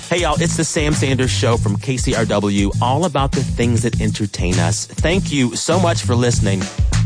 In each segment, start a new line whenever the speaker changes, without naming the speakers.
Hey, y'all, it's the Sam Sanders Show from KCRW, all about the things that entertain us. Thank you so much for listening.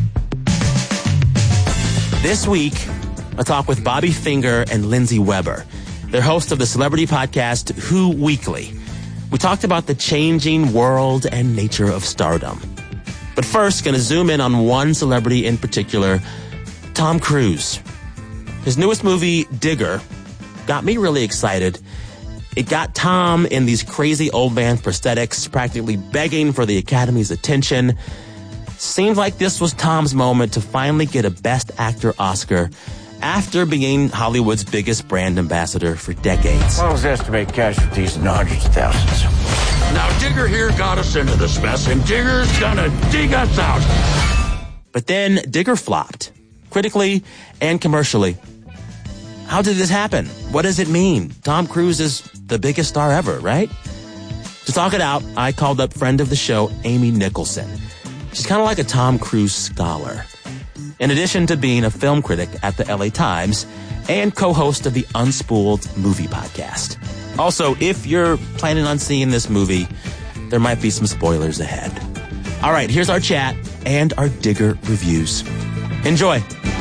This week, I talk with Bobby Finger and Lindsay Weber. They're hosts of the celebrity podcast Who Weekly. We talked about the changing world and nature of stardom. But first, going to zoom in on one celebrity in particular, Tom Cruise. His newest movie, Digger, got me really excited. It got Tom in these crazy old man prosthetics, practically begging for the Academy's attention. Seemed like this was Tom's moment to finally get a Best Actor Oscar after being Hollywood's biggest brand ambassador for decades.
Models estimate casualties in the hundreds of thousands.
Now, Digger here got us into this mess, and Digger's gonna dig us out.
But then Digger flopped, critically and commercially. How did this happen? What does it mean? Tom Cruise is the biggest star ever, right? To talk it out, I called up friend of the show, Amy Nicholson. She's kind of like a Tom Cruise scholar. In addition to being a film critic at the LA Times and co-host of the Unspooled movie podcast. Also, if you're planning on seeing this movie, there might be some spoilers ahead. All right, here's our chat and our Digger reviews. Enjoy.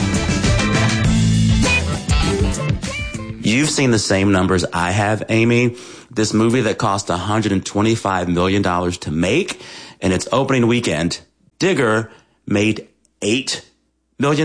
You've seen the same numbers I have, Amy. This movie that cost $125 million to make, and its opening weekend, Digger, made $8 million.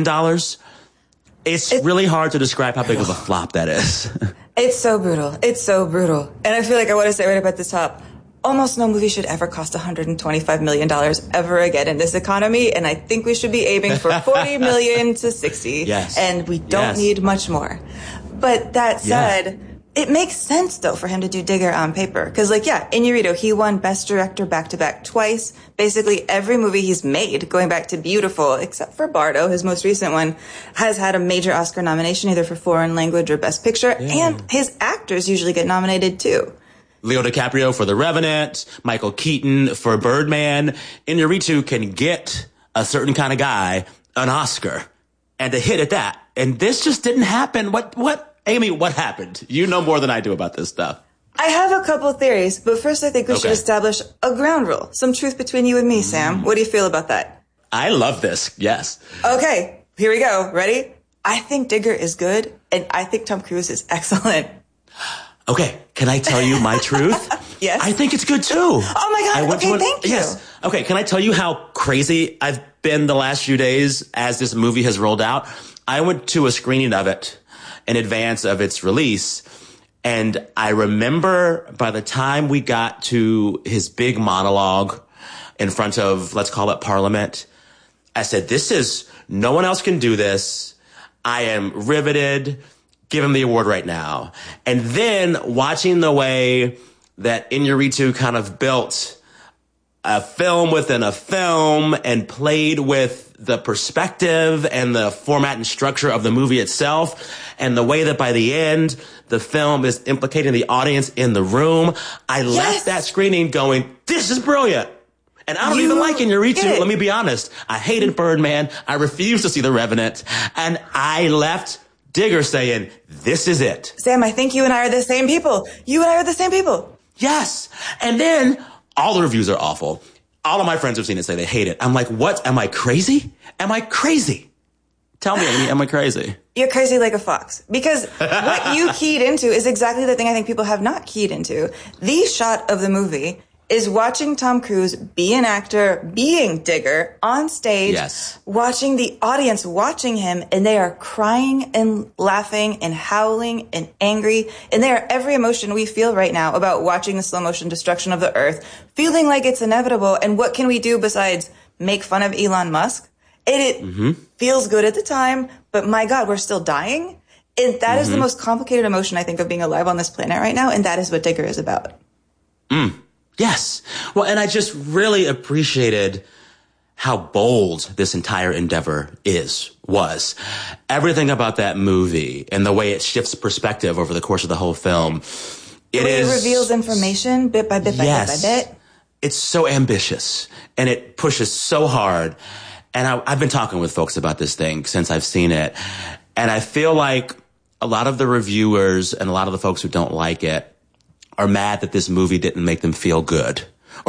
It's really hard to describe how big of a flop that is.
It's so brutal. It's so brutal. And I feel like I want to say right up at the top, almost no movie should ever cost $125 million ever again in this economy. And I think we should be aiming for $40 million to $60.
Yes.
And we don't need much more. But that said, it makes sense, though, for him to do Digger on paper. Because, Iñárritu, he won Best Director back-to-back twice. Basically, every movie he's made, going back to Beautiful, except for Bardo, his most recent one, has had a major Oscar nomination, either for foreign language or Best Picture. Yeah. And his actors usually get nominated, too.
Leo DiCaprio for The Revenant, Michael Keaton for Birdman. Iñárritu can get a certain kind of guy an Oscar. And a hit at that. And this just didn't happen. Amy, what happened? You know more than I do about this stuff.
I have a couple theories, but first I think we should establish a ground rule. Some truth between you and me, Sam. What do you feel about that?
I love this. Yes.
Okay, here we go. Ready? I think Digger is good, and I think Tom Cruise is excellent.
Okay, can I tell you my truth?
Yes.
I think it's good too.
Oh my God, thank you.
Yes. Okay, can I tell you how crazy I've been the last few days as this movie has rolled out? I went to a screening of it in advance of its release, and I remember by the time we got to his big monologue in front of, let's call it Parliament, I said, no one else can do this. I am riveted. Give him the award right now. And then watching the way that Iñárritu kind of built a film within a film and played with the perspective and the format and structure of the movie itself, and the way that by the end, the film is implicating the audience in the room. I left that screening going, this is brilliant. And I don't even like Iñárritu. Let me be honest. I hated Birdman. I refused to see The Revenant. And I left Digger saying, this is it.
Sam, I think you and I are the same people. You and I are the same people.
Yes. And then all the reviews are awful. All of my friends have seen it say they hate it. I'm like, what? Am I crazy? Am I crazy? Tell me, am I crazy?
You're crazy like a fox. Because what you keyed into is exactly the thing I think people have not keyed into. The shot of the movie is watching Tom Cruise be an actor, being Digger, on stage, watching the audience watching him, and they are crying and laughing and howling and angry, and they are every emotion we feel right now about watching the slow motion destruction of the earth, feeling like it's inevitable, and what can we do besides make fun of Elon Musk? And it feels good at the time, but my God, we're still dying. And that is the most complicated emotion, I think, of being alive on this planet right now, and that is what Digger is about.
Yes. Well, and I just really appreciated how bold this entire endeavor was. Everything about that movie and the way it shifts perspective over the course of the whole film.
It reveals information bit by bit by bit by bit.
It's so ambitious and it pushes so hard. And I've been talking with folks about this thing since I've seen it. And I feel like a lot of the reviewers and a lot of the folks who don't like it are mad that this movie didn't make them feel good,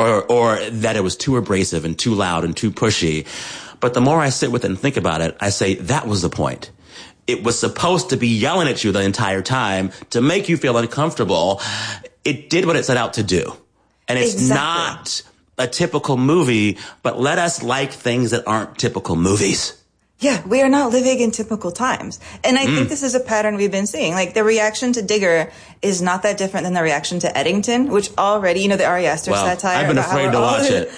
or that it was too abrasive and too loud and too pushy. But the more I sit with it and think about it, I say that was the point. It was supposed to be yelling at you the entire time to make you feel uncomfortable. It did what it set out to do. And it's not a typical movie, but let us like things that aren't typical movies.
Yeah, we are not living in typical times. And I think this is a pattern we've been seeing. Like, the reaction to Digger is not that different than the reaction to Eddington, which already, the Ari Aster satire.
I've been afraid to watch it.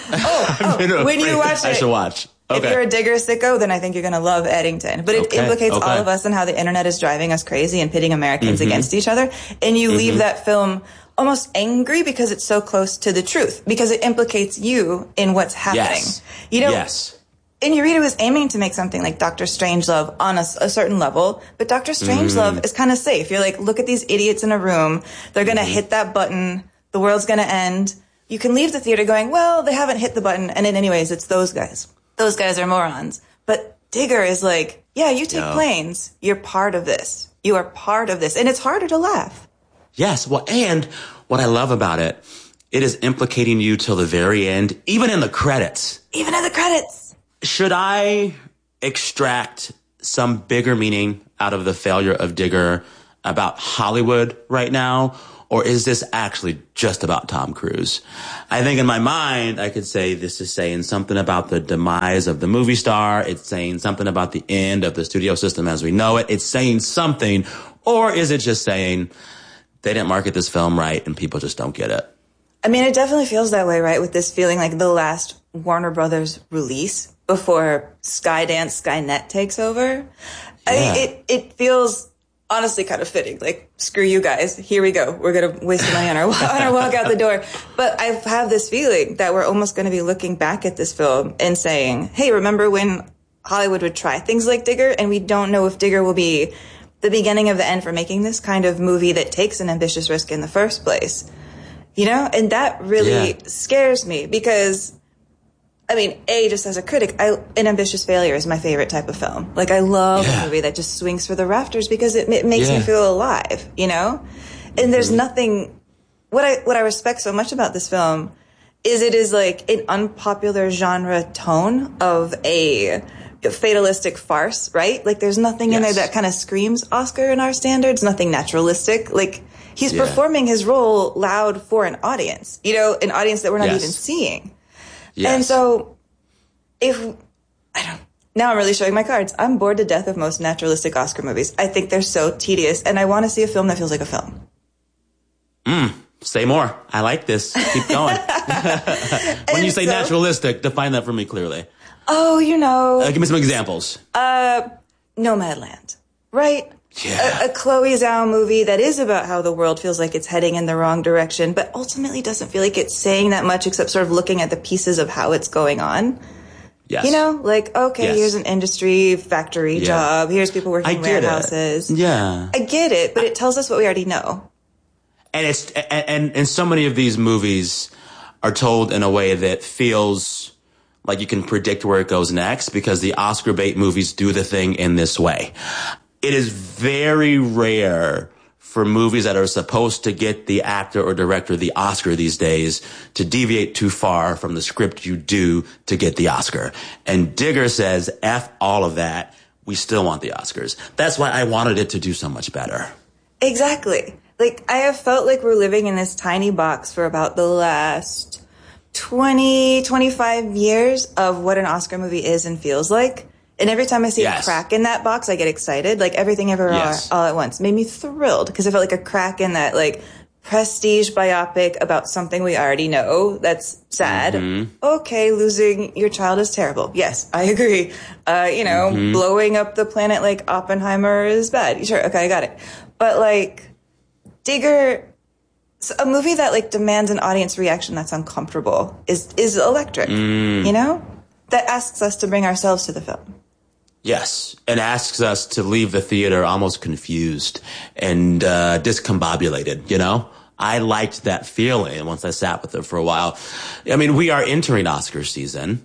When you watch it,
I should watch. Okay.
If you're a Digger sicko, then I think you're going to love Eddington. But it implicates all of us and how the internet is driving us crazy and pitting Americans against each other. And you leave that film almost angry because it's so close to the truth, because it implicates you in what's happening.
Yes.
Inarritu was aiming to make something like Dr. Strangelove on a certain level, but Dr. Strangelove is kind of safe. You're like, look at these idiots in a room. They're going to hit that button. The world's going to end. You can leave the theater going, well, they haven't hit the button. And in anyways, it's those guys. Those guys are morons. But Digger is like, yeah, you take planes. You're part of this. You are part of this. And it's harder to laugh.
Yes. Well, and what I love about it, it is implicating you till the very end, even in the credits.
Even in the credits.
Should I extract some bigger meaning out of the failure of Digger about Hollywood right now? Or is this actually just about Tom Cruise? I think in my mind, I could say this is saying something about the demise of the movie star. It's saying something about the end of the studio system as we know it. It's saying something. Or is it just saying they didn't market this film right and people just don't get it?
I mean, it definitely feels that way, right? With this feeling like the last Warner Brothers release before Skydance, Skynet takes over. I mean, it feels honestly kind of fitting. Like, screw you guys. Here we go. We're going to waste money on our walk out the door. But I have this feeling that we're almost going to be looking back at this film and saying, hey, remember when Hollywood would try things like Digger? And we don't know if Digger will be the beginning of the end for making this kind of movie that takes an ambitious risk in the first place. And that really scares me because, I mean, just as a critic, An Ambitious Failure is my favorite type of film. Like, I love a movie that just swings for the rafters because it makes me feel alive, And there's nothing, what I respect so much about this film is it is like an unpopular genre tone of a fatalistic farce, right? Like, there's nothing in there that kind of screams Oscar in our standards, nothing naturalistic. Like, he's performing his role loud for an audience, an audience that we're not even seeing. Yes. And so now I'm really showing my cards. I'm bored to death of most naturalistic Oscar movies. I think they're so tedious, and I want to see a film that feels like a film.
Say more. I like this. Keep going. When you say naturalistic, define that for me clearly.
Oh,
give me some examples.
Nomadland, right?
Yeah.
A Chloe Zhao movie that is about how the world feels like it's heading in the wrong direction, but ultimately doesn't feel like it's saying that much except sort of looking at the pieces of how it's going on.
Yes.
Here's an industry factory job. Here's people working in warehouses.
Yeah.
I get it, but it tells us what we already know.
And and so many of these movies are told in a way that feels like you can predict where it goes next because the Oscar bait movies do the thing in this way. It is very rare for movies that are supposed to get the actor or director the Oscar these days to deviate too far from the script you do to get the Oscar. And Digger says, F all of that. We still want the Oscars. That's why I wanted it to do so much better.
Exactly. Like, I have felt like we're living in this tiny box for about the last 20, 25 years of what an Oscar movie is and feels like. And every time I see a crack in that box, I get excited. Like, Everything Everywhere All at Once made me thrilled because I felt like a crack in that, like, prestige biopic about something we already know that's sad. Okay, losing your child is terrible. Yes, I agree. Blowing up the planet like Oppenheimer is bad. Sure, okay, I got it. But, like, Digger, a movie that, like, demands an audience reaction that's uncomfortable is electric, That asks us to bring ourselves to the film.
Yes, and asks us to leave the theater almost confused and discombobulated, I liked that feeling once I sat with it for a while. I mean, we are entering Oscar season,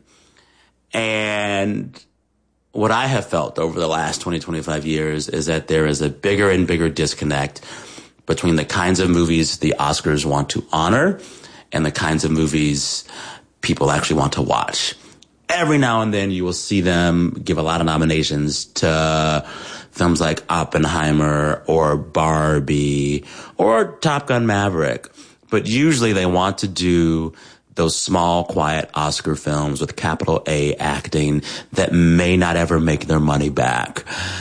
and what I have felt over the last 20, 25 years is that there is a bigger and bigger disconnect between the kinds of movies the Oscars want to honor and the kinds of movies people actually want to watch. Every now and then you will see them give a lot of nominations to films like Oppenheimer or Barbie or Top Gun Maverick. But usually they want to do those small, quiet Oscar films with capital A acting that may not ever make their money back.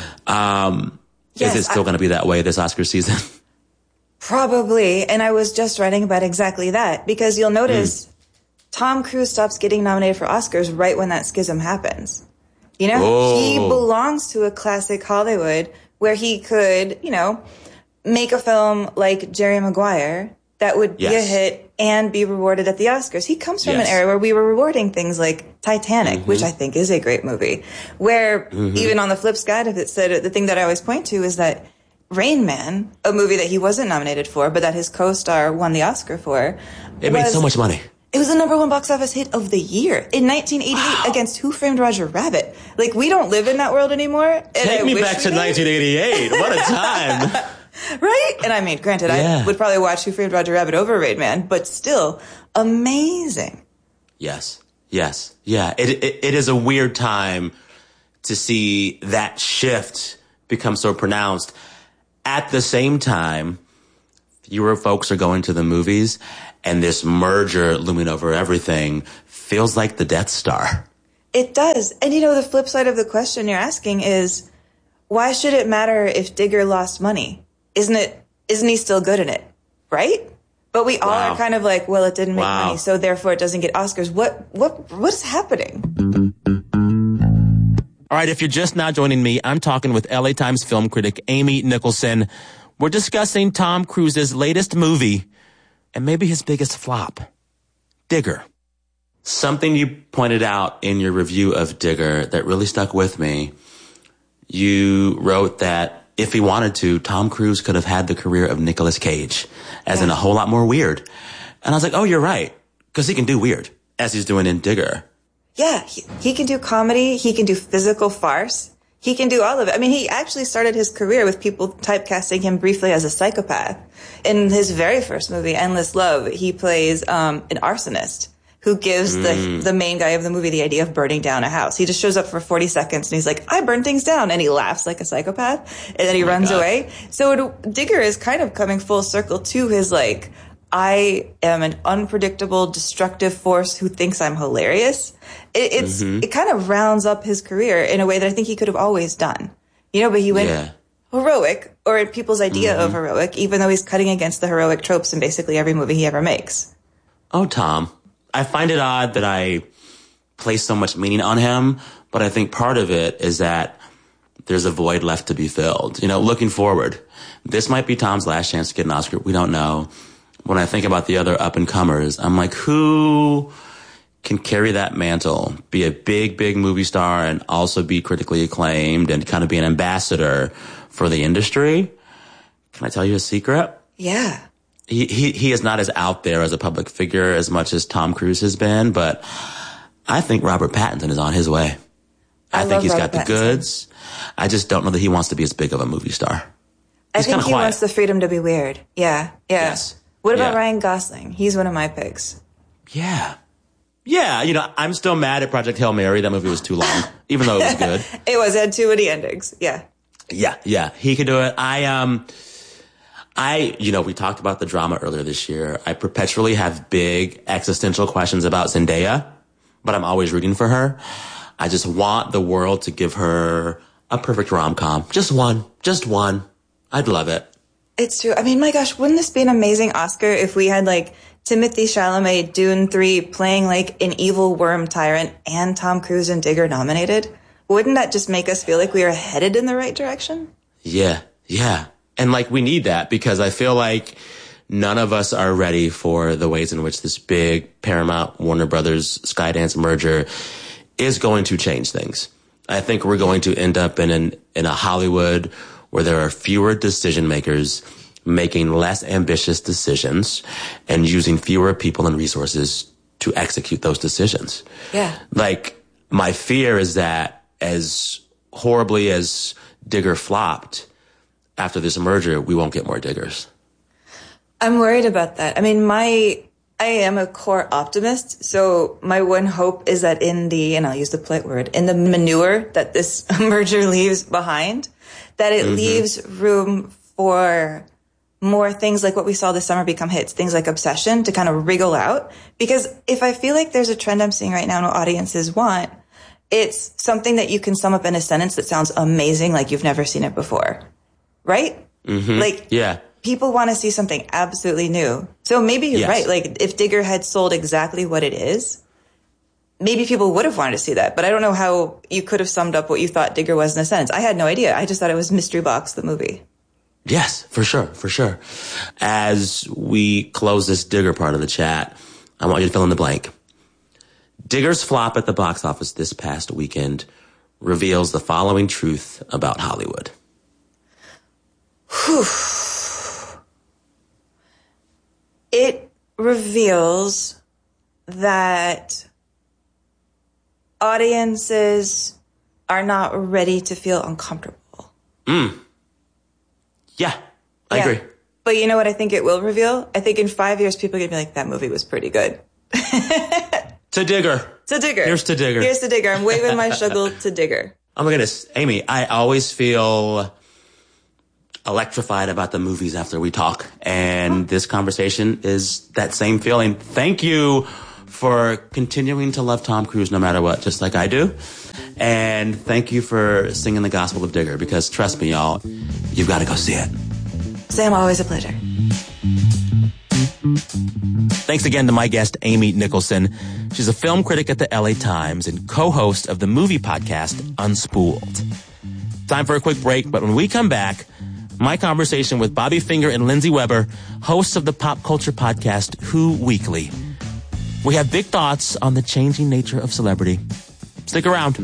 Is it still going to be that way this Oscar season?
Probably. And I was just writing about exactly that, because you'll notice Tom Cruise stops getting nominated for Oscars right when that schism happens. You know, he belongs to a classic Hollywood where he could, you know, make a film like Jerry Maguire that would be a hit and be rewarded at the Oscars. He comes from an era where we were rewarding things like Titanic, which I think is a great movie, where even on the flip side of it, said the thing that I always point to is that Rain Man, a movie that he wasn't nominated for, but that his co-star won the Oscar for.
It made so much money.
It was the #1 box office hit of the year in 1988 against Who Framed Roger Rabbit. Like, we don't live in that world anymore.
Take me back to 1988. What a time.
Right? And I mean, granted, I would probably watch Who Framed Roger Rabbit over Rain Man, but still amazing.
Yes. Yes. Yeah. It is a weird time to see that shift become so pronounced. At the same time, fewer folks are going to the movies, and this merger looming over everything feels like the Death Star.
It does. And you know, the flip side of the question you're asking is, why should it matter if Digger lost money? Isn't he still good in it? Right? But we all are kind of like, well, it didn't make money, so therefore it doesn't get Oscars. What's happening?
All right, if you're just now joining me, I'm talking with LA Times film critic Amy Nicholson. We're discussing Tom Cruise's latest movie and maybe his biggest flop, Digger. Something you pointed out in your review of Digger that really stuck with me. You wrote that if he wanted to, Tom Cruise could have had the career of Nicolas Cage, as in a whole lot more weird. And I was like, oh, you're right, because he can do weird, as he's doing in Digger.
Yeah, he can do comedy. He can do physical farce. He can do all of it. I mean, he actually started his career with people typecasting him briefly as a psychopath. In his very first movie, Endless Love, he plays an arsonist who gives the main guy of the movie the idea of burning down a house. He just shows up for 40 seconds and he's like, I burn things down. And he laughs like a psychopath. And then he runs away. So Digger is kind of coming full circle to his like, I am an unpredictable, destructive force who thinks I'm hilarious. It kind of rounds up his career in a way that I think he could have always done. You know, but he went heroic, or people's idea of heroic, even though he's cutting against the heroic tropes in basically every movie he ever makes.
Oh, Tom, I find it odd that I place so much meaning on him, but I think part of it is that there's a void left to be filled. You know, looking forward, this might be Tom's last chance to get an Oscar. We don't know. When I think about the other up-and-comers, I'm like, who can carry that mantle, be a big, big movie star, and also be critically acclaimed and kind of be an ambassador for the industry? Can I tell you a secret?
Yeah.
He is not as out there as a public figure as much as Tom Cruise has been, but I think Robert Pattinson is on his way. I think he's got the goods. I just don't know that he wants to be as big of a movie star.
I think he wants the freedom to be weird. Yeah.
Yes.
What about Ryan Gosling? He's one of my picks.
Yeah. Yeah, you know, I'm still mad at Project Hail Mary. That movie was too long, even though it was good.
It was. It had too many endings. Yeah.
Yeah. He could do it. You know, we talked about the drama earlier this year. I perpetually have big existential questions about Zendaya, but I'm always rooting for her. I just want the world to give her a perfect rom-com. Just one. I'd love it.
It's true. I mean, my gosh, wouldn't this be an amazing Oscar if we had like Timothée Chalamet, Dune 3, playing like an evil worm tyrant, and Tom Cruise and Digger nominated? Wouldn't that just make us feel like we are headed in the right direction? Yeah.
And like, we need that, because I feel like none of us are ready for the ways in which this big Paramount, Warner Brothers, Skydance merger is going to change things. I think we're going to end up in a Hollywood where there are fewer decision makers making less ambitious decisions and using fewer people and resources to execute those decisions.
Yeah.
Like, my fear is that as horribly as Digger flopped, after this merger, we won't get more Diggers.
I'm worried about that. I mean, I am a core optimist, so my one hope is that and I'll use the polite word, in the manure that this merger leaves behind, that it leaves room for more things like what we saw this summer become hits, things like Obsession, to kind of wriggle out. Because if I feel like there's a trend I'm seeing right now and what audiences want, it's something that you can sum up in a sentence that sounds amazing, like you've never seen it before. Right? Like,
yeah.
People want to see something absolutely new. So maybe you're right. Like, if Digger had sold exactly what it is, maybe people would have wanted to see that. But I don't know how you could have summed up what you thought Digger was in a sentence. I had no idea. I just thought it was Mystery Box, the movie.
Yes, for sure, for sure. As we close this Digger part of the chat, I want you to fill in the blank. Digger's flop at the box office this past weekend reveals the following truth about Hollywood.
Whew. It reveals that audiences are not ready to feel uncomfortable.
Yeah, I agree.
But you know what I think it will reveal? I think in 5 years, people are going to be like, that movie was pretty good.
To Digger.
To Digger.
Here's to Digger.
Here's to Digger. I'm waving my shuggle to Digger.
Oh my goodness, Amy, I always feel electrified about the movies after we talk. And this conversation is that same feeling. Thank you for continuing to love Tom Cruise no matter what, just like I do. And thank you for singing the gospel of Digger, because trust me, y'all, you've got to go see it.
Sam, always a pleasure.
Thanks again to my guest, Amy Nicholson. She's a film critic at the LA Times and co-host of the movie podcast Unspooled. Time for a quick break, but when we come back, my conversation with Bobby Finger and Lindsay Weber, hosts of the pop culture podcast Who Weekly. We have big thoughts on the changing nature of celebrity. Stick around.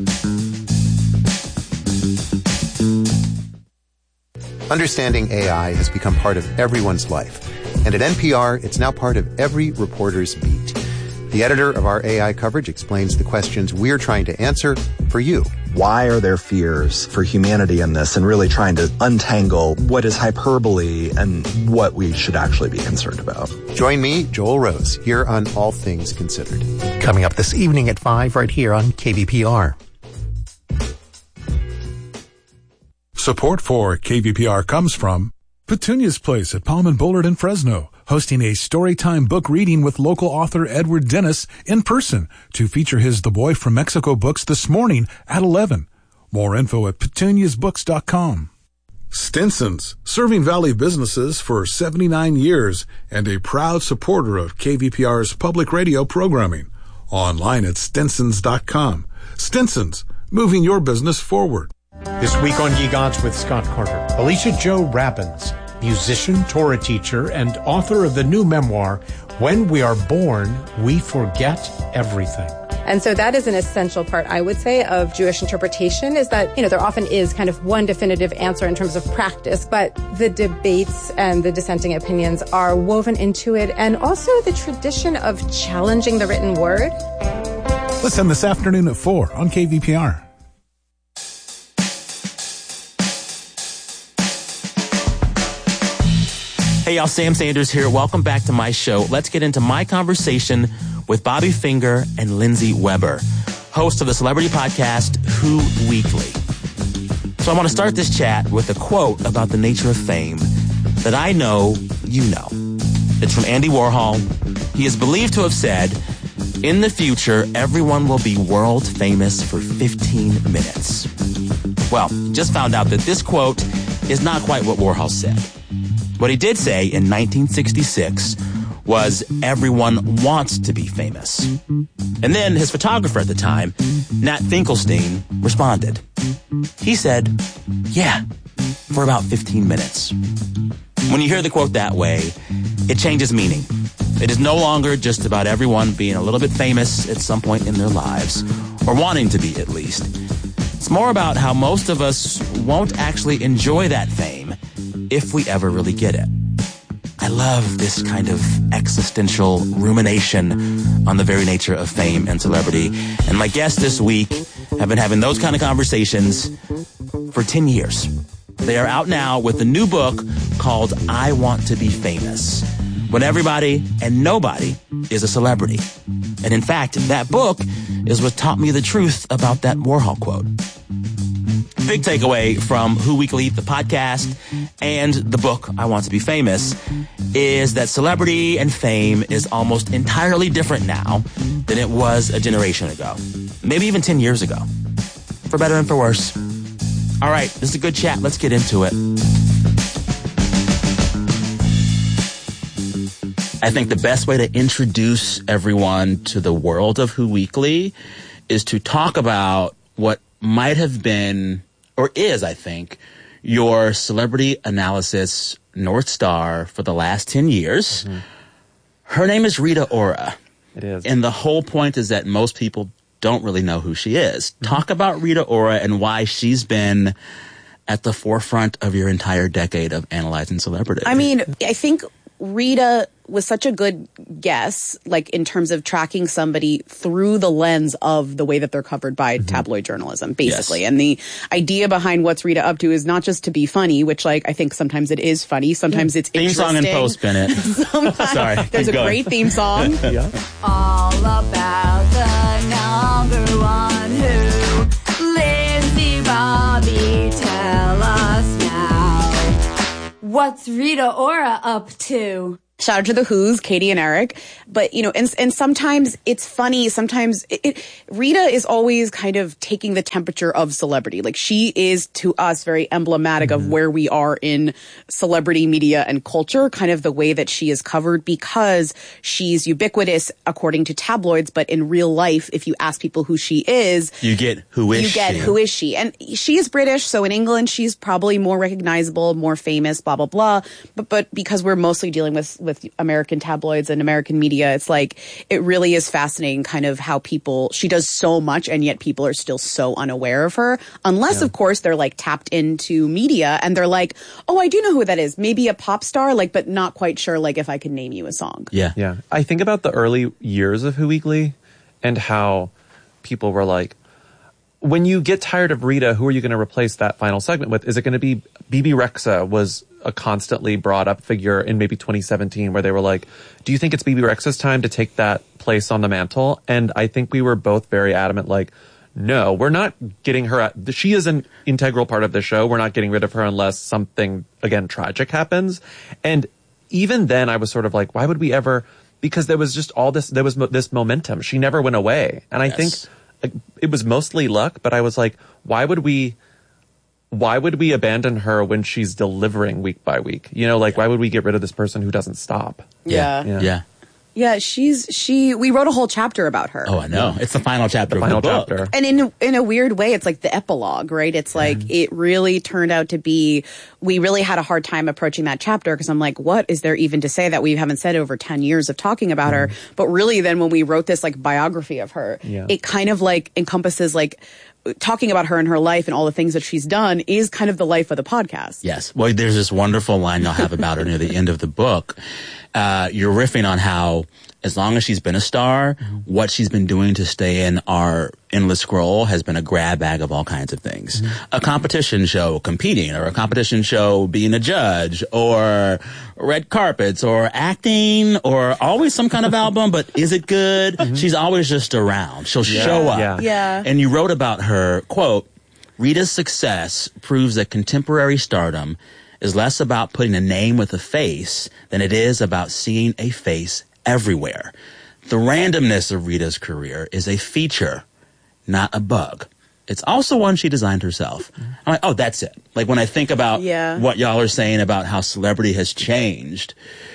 Understanding AI has become part of everyone's life. And at NPR, it's now part of every reporter's beat. The editor of our AI coverage explains the questions we're trying to answer for you.
Why are there fears for humanity in this, and really trying to untangle what is hyperbole and what we should actually be concerned about.
Join me, Joel Rose, here on All Things Considered.
Coming up this evening at 5 right here on KVPR.
Support for KVPR comes from Petunia's Place at Palm and Bullard in Fresno, hosting a storytime book reading with local author Edward Dennis in person to feature his The Boy from Mexico books this morning at 11. More info at petuniasbooks.com. Stinson's, serving Valley businesses for 79 years and a proud supporter of KVPR's public radio programming. Online at stinsons.com. Stinsons, moving your business forward.
This week on Geek Odds with Scott Carter, Alicia Jo Rabbins, musician, Torah teacher, and author of the new memoir, When We Are Born, We Forget Everything.
And so that is an essential part, I would say, of Jewish interpretation, is that, there often is kind of one definitive answer in terms of practice, but the debates and the dissenting opinions are woven into it, and also the tradition of challenging the written word.
Listen this afternoon at 4 on KVPR.
Hey y'all, Sam Sanders here. Welcome back to my show. Let's get into my conversation with Bobby Finger and Lindsay Weber, host of the celebrity podcast Who Weekly. So I want to start this chat with a quote about the nature of fame that I know you know. It's from Andy Warhol. He is believed to have said, "In the future, everyone will be world famous for 15 minutes." Well, just found out that this quote is not quite what Warhol said. What he did say in 1966 was, everyone wants to be famous. And then his photographer at the time, Nat Finkelstein, responded. He said, yeah, for about 15 minutes. When you hear the quote that way, it changes meaning. It is no longer just about everyone being a little bit famous at some point in their lives, or wanting to be at least. It's more about how most of us won't actually enjoy that fame if we ever really get it. I love this kind of existential rumination on the very nature of fame and celebrity. And my guests this week have been having those kind of conversations for 10 years. They are out now with a new book called I Want to Be Famous. When Everybody and Nobody is a Celebrity. And in fact, that book is what taught me the truth about that Warhol quote. Big takeaway from Who Weekly, the podcast, and the book, I Want to Be Famous, is that celebrity and fame is almost entirely different now than it was a generation ago. Maybe even 10 years ago. For better and for worse. All right, this is a good chat. Let's get into it. I think the best way to introduce everyone to the world of Who Weekly is to talk about what might have been, or is, I think, your celebrity analysis North Star for the last 10 years. Mm-hmm. Her name is Rita Ora.
It is.
And the whole point is that most people don't really know who she is. Mm-hmm. Talk about Rita Ora and why she's been at the forefront of your entire decade of analyzing celebrity.
I mean, I think Rita was such a good guess, like in terms of tracking somebody through the lens of the way that they're covered by tabloid journalism, basically. Yes. And the idea behind what's Rita up to is not just to be funny, which like I think sometimes it is funny, sometimes it's
theme
interesting.
Song and post, Bennett. Sorry,
there's a great theme song.
Yeah.
All about the number one Who. Lindsay Bobby, tell us now. What's Rita Ora up to?
Shout out to the Who's, Katie and Eric. But, you know, and sometimes it's funny. Sometimes Rita is always kind of taking the temperature of celebrity. Like she is to us very emblematic of where we are in celebrity media and culture, kind of the way that she is covered because she's ubiquitous according to tabloids. But in real life, if you ask people who she is,
you get who is she.
And she is British. So in England, she's probably more recognizable, more famous, blah, blah, blah. But because we're mostly dealing with American tabloids and American media, it's like, it really is fascinating kind of how she does so much and yet people are still so unaware of her. Unless, of course, they're like tapped into media and they're like, oh, I do know who that is. Maybe a pop star, like, but not quite sure, like, if I can name you a song.
Yeah.
Yeah. I think about the early years of Who Weekly and how people were like, when you get tired of Rita, who are you going to replace that final segment with? Is it going to be BB Rexa was a constantly brought up figure in maybe 2017 where they were like, do you think it's BB Rexa's time to take that place on the mantle? And I think we were both very adamant, like, no, we're not getting her. She is an integral part of the show. We're not getting rid of her unless something, again, tragic happens. And even then I was sort of like, why would we ever, because there was just all this, there was this momentum. She never went away. And I think it was mostly luck, but I was like, why would we abandon her when she's delivering week by week? You know, like, why would we get rid of this person who doesn't stop?
Yeah, we wrote a whole chapter about her.
Oh, I know. It's the final chapter of the book.
Chapter.
And in a weird way, it's like the epilogue, right? It's like, it really turned out to be, we really had a hard time approaching that chapter because I'm like, what is there even to say that we haven't said over 10 years of talking about her? But really then when we wrote this like biography of her, it kind of like encompasses like, talking about her and her life and all the things that she's done is kind of the life of the podcast.
Yes. Well, there's this wonderful line you'll have about her near the end of the book. You're riffing on how, as long as she's been a star, what she's been doing to stay in our endless scroll has been a grab bag of all kinds of things. A competition show competing, or a competition show being a judge, or red carpets, or acting, or always some kind of album, but is it good? She's always just around. She'll show up.
Yeah.
And you wrote about her, quote, Rita's success proves that contemporary stardom is less about putting a name with a face than it is about seeing a face everywhere. The randomness of Rita's career is a feature, not a bug. It's also one she designed herself. I'm like, oh, that's it. Like when I think about what y'all are saying about how celebrity has changed,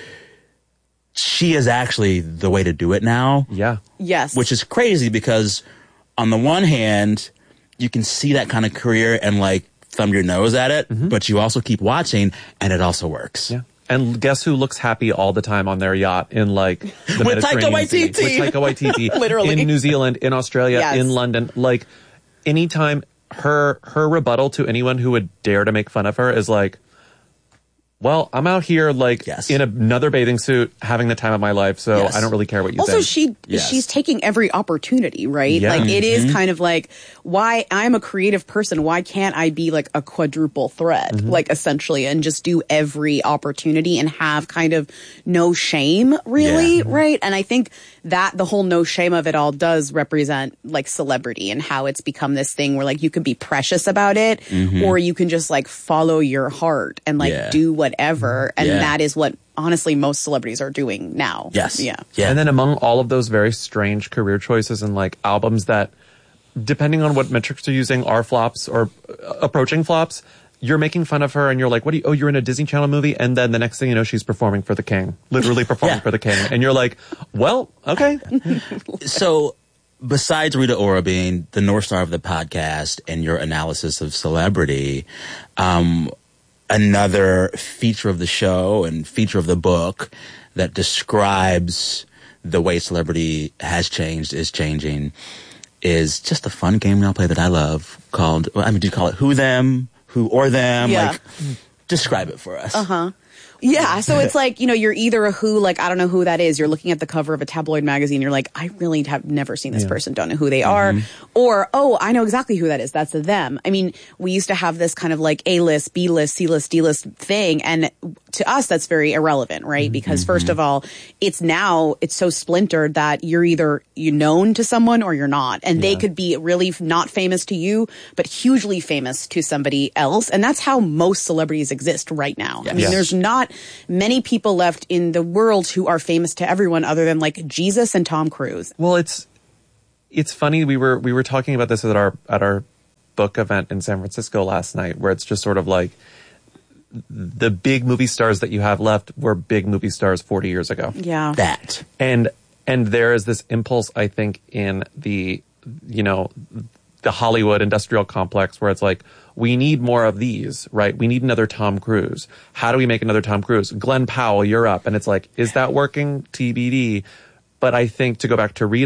she is actually the way to do it now.
Yeah.
Yes.
Which is crazy because on the one hand, you can see that kind of career and like thumb your nose at it, but you also keep watching and it also works.
Yeah. And guess who looks happy all the time on their yacht in like the
with Taika
Mediterranean Sea? With Taika Waititi.
Literally.
In New Zealand, in Australia, in London. Like anytime her rebuttal to anyone who would dare to make fun of her is like, well, I'm out here like in another bathing suit, having the time of my life, so I don't really care what you
also,
think.
she's taking every opportunity, right?
Yeah.
Like, it is kind of like, why I'm a creative person, why can't I be like a quadruple threat, like, essentially, and just do every opportunity and have kind of no shame, really, right? And I think that the whole no shame of it all does represent like celebrity and how it's become this thing where like you can be precious about it, or you can just like follow your heart and like do whatever. And that is what honestly most celebrities are doing now.
Yes.
Yeah.
And then among all of those very strange career choices and like albums that, depending on what metrics you're using, are flops or approaching flops, you're making fun of her and you're like, what do you, oh, you're in a Disney Channel movie? And then the next thing you know, she's performing for the king, literally performing for the king. And you're like, well, okay.
So besides Rita Ora being the North Star of the podcast and your analysis of celebrity, another feature of the show and feature of the book that describes the way celebrity has changed, is changing, is just a fun game we all play that I love called, well, I mean, do you call it Who Them? Who or Them?
Yeah.
Like, describe it for us.
Yeah, so it's like, you know, you're either a who, like, I don't know who that is. You're looking at the cover of a tabloid magazine. You're like, I really have never seen this person, don't know who they are. Or, oh, I know exactly who that is. That's a them. I mean, we used to have this kind of like A-list, B-list, C-list, D-list thing. And to us, that's very irrelevant, right? Because first of all, it's so splintered that you're either known to someone or you're not. And they could be really not famous to you, but hugely famous to somebody else. And that's how most celebrities exist right now. I mean, there's not many people left in the world who are famous to everyone other than like Jesus and Tom Cruise.
Well, it's funny. We were talking about this at our book event in San Francisco last night, where it's just sort of like the big movie stars that you have left were big movie stars 40 years ago.
Yeah.
That.
And there is this impulse, I think, in the Hollywood industrial complex where it's like, we need more of these, right? We need another Tom Cruise. How do we make another Tom Cruise? Glenn Powell, you're up. And it's like, is that working? TBD. But I think, to go back to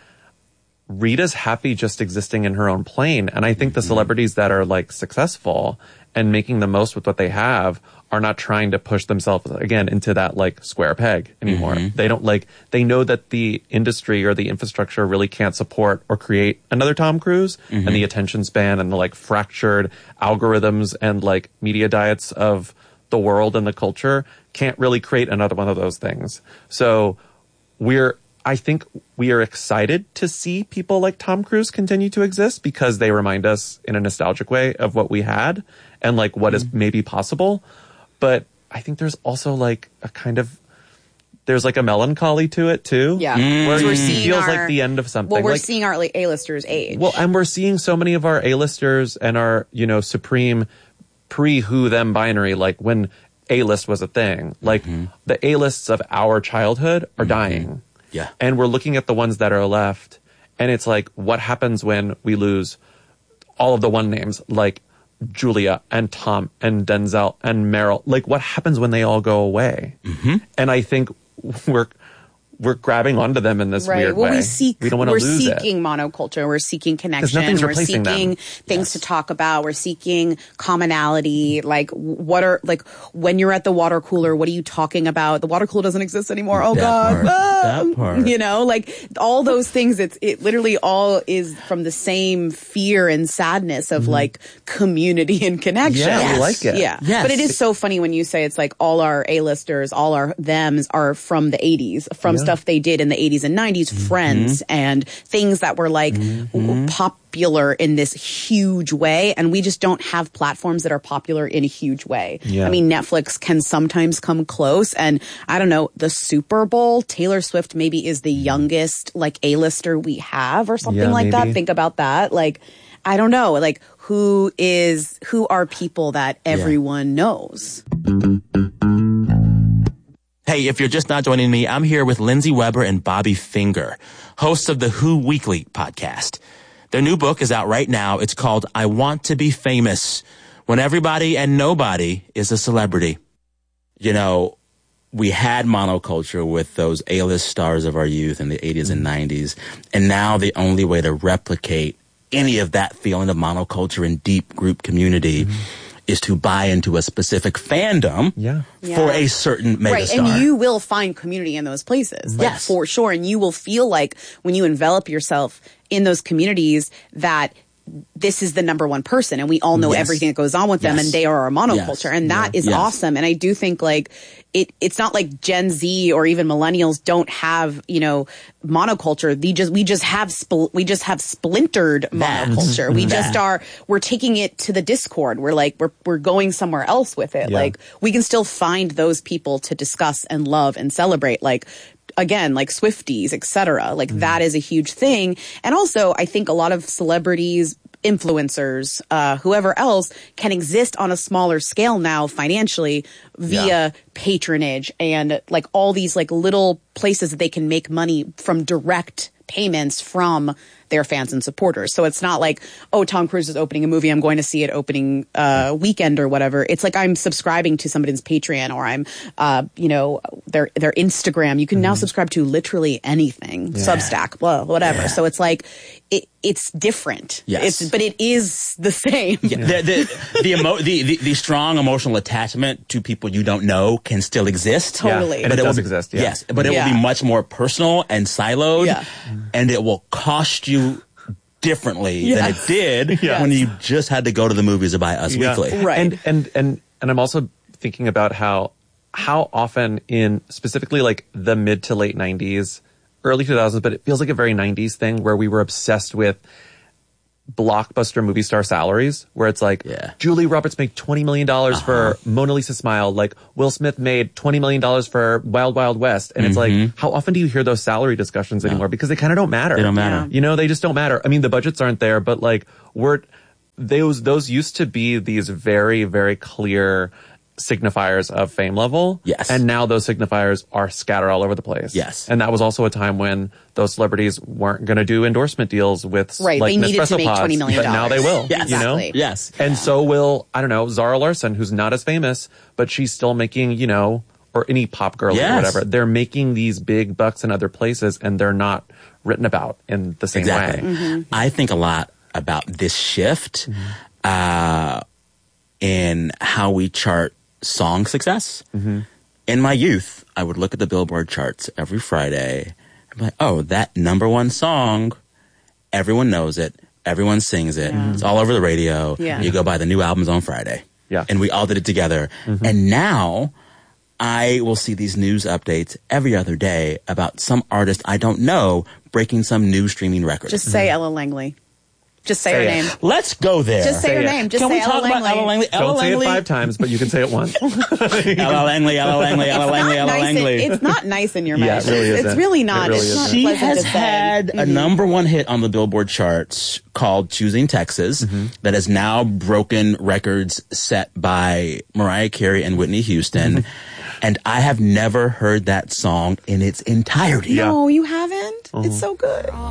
Rita's happy just existing in her own plane. And I think the celebrities that are like successful and making the most with what they have are not trying to push themselves again into that like square peg anymore. They don't they know that the industry or the infrastructure really can't support or create another Tom Cruise, and the attention span and the like fractured algorithms and like media diets of the world and the culture can't really create another one of those things. So I think we are excited to see people like Tom Cruise continue to exist because they remind us in a nostalgic way of what we had and like what is maybe possible. But I think there's also like there's like a melancholy to it too.
Yeah.
Where
We're
it
seeing
feels like the end of something.
Well, we're
like,
seeing our A-listers age.
Well, and we're seeing so many of our A-listers and our, supreme pre-who them binary, like when A-list was a thing, like the A-lists of our childhood are dying.
Yeah.
And we're looking at the ones that are left, and it's like, what happens when we lose all of the one names, like Julia and Tom and Denzel and Meryl? Like, what happens when they all go away? And I think we're grabbing onto them in this weird way. We don't want to lose it.
We're seeking monoculture. We're seeking connection.
Nothing's
we're
replacing
seeking things to talk about. We're seeking commonality. Like, when you're at the water cooler, what are you talking about? The water cooler doesn't exist anymore. Oh, God.
That part.
Like all those things, it literally all is from the same fear and sadness of like community and connection.
Yeah, we like it.
Yeah.
Yes.
But it is so funny when you say it's like all our A-listers, all our thems are from the 80s, from stuff they did in the 80s and 90s, Friends and things that were like popular in this huge way. And we just don't have platforms that are popular in a huge way.
Yeah.
I mean, Netflix can sometimes come close. And I don't know, the Super Bowl, Taylor Swift maybe is the youngest like A-lister we have or something like that. Think about that. Like, I don't know, like who are people that everyone knows?
Hey, if you're just not joining me, I'm here with Lindsay Weber and Bobby Finger, hosts of the Who Weekly podcast. Their new book is out right now. It's called I Want to Be Famous, When Everybody and Nobody is a Celebrity. We had monoculture with those A-list stars of our youth in the 80s and 90s. And now the only way to replicate any of that feeling of monoculture and deep group community is to buy into a specific fandom for a certain megastar.
Right, and you will find community in those places. Like,
yes.
For sure. And you will feel like when you envelop yourself in those communities that this is the number one person and we all know everything that goes on with them and they are our monoculture. And that is awesome. And I do think like it's not like Gen Z or even millennials don't have, you know, monoculture. We just have splintered monoculture. We're taking it to the Discord. We're like, we're going somewhere else with it. Like we can still find those people to discuss and love and celebrate. Like, again, like Swifties, etc. Like that is a huge thing. And also, I think a lot of celebrities, influencers, whoever else can exist on a smaller scale now financially via patronage and like all these like little places that they can make money from direct payments from their fans and supporters. So it's not like, oh, Tom Cruise is opening a movie, I'm going to see it opening weekend or whatever. It's like I'm subscribing to somebody's Patreon or I'm, you know, their Instagram. You can now subscribe to literally anything, Substack, blah, whatever. Yeah. So it's like it's different.
Yes.
But it is the same.
Yeah. The strong emotional attachment to people you don't know can still exist.
Totally.
Yeah. And it does exist. Yeah.
Yes. But it will be much more personal and siloed. Yeah. And it will cost you differently than it did when you just had to go to the movies or buy Us Weekly.
Right.
And I'm also thinking about how often in specifically like the mid to late 90s, early 2000s, but it feels like a very 90s thing where we were obsessed with blockbuster movie star salaries, where it's like Julie Roberts made $20 million for Mona Lisa Smile, like Will Smith made $20 million for Wild Wild West. And it's like, how often do you hear those salary discussions anymore? Because they kind of don't matter.
They don't matter.
You know, they just don't matter. I mean, the budgets aren't there, but like those used to be these very, very clear signifiers of fame level.
Yes.
And now those signifiers are scattered all over the place.
Yes.
And that was also a time when those celebrities weren't going to do endorsement deals with
like they needed
Nespresso
to make
pods,
$20 million.
but now they will.
Yes.
You know?
Exactly.
Yes.
And so will, I don't know, Zara Larsson, who's not as famous, but she's still making, you know, or any pop girl or whatever. They're making these big bucks in other places and they're not written about in the same way.
I think a lot about this shift in how we chart song success. In my youth, I would look at the Billboard charts every Friday and be like, oh, that number one song, everyone knows it, everyone sings it, it's all over the radio. You go buy the new albums on Friday. And we all did it together. And now I will see these news updates every other day about some artist I don't know breaking some new streaming record.
Just say Ella Langley. Just say her name.
Let's go there.
Just say her name. Just say Ella Langley.
Ella Langley?
Don't say it 5 times, but you can say it once.
Ella Langley, Ella Langley, Ella Langley, Ella Langley.
It's not nice in your mouth.
Yeah, it really isn't.
It's really not.
It really
it's not
She
pleasant
has
to say.
had a number one hit on the Billboard charts called Choosing Texas that has now broken records set by Mariah Carey and Whitney Houston. And I have never heard that song in its entirety.
No, you haven't? It's so good.